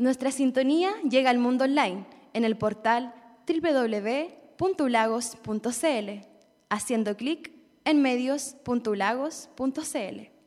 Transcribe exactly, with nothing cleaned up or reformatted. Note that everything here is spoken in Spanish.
Nuestra sintonía llega al mundo online en el portal doble u doble u doble u punto ulagos punto c l, haciendo clic en medios punto ulagos punto c l.